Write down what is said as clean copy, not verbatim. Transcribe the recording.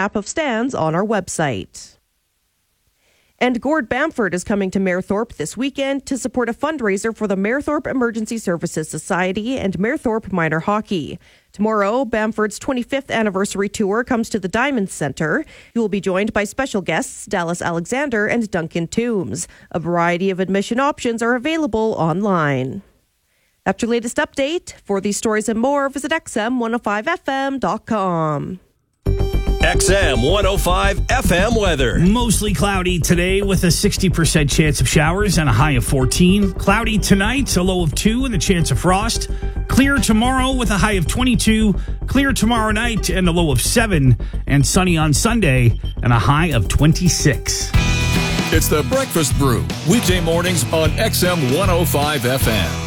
map of stands on our website. And Gord Bamford is coming to Mayerthorpe this weekend to support a fundraiser for the Mayerthorpe Emergency Services Society and Mayerthorpe Minor Hockey. Tomorrow, Bamford's 25th anniversary tour comes to the Diamond Centre. He will be joined by special guests Dallas Alexander and Duncan Toombs. A variety of admission options are available online. That's your latest update. For these stories and more, visit xm105fm.com. XM 105 FM weather. Mostly cloudy today with a 60% chance of showers and a high of 14. Cloudy tonight, a low of 2 and a chance of frost. Clear tomorrow with a high of 22. Clear tomorrow night and a low of 7. And sunny on Sunday and a high of 26. It's the Breakfast Brew, weekday mornings on XM 105 FM.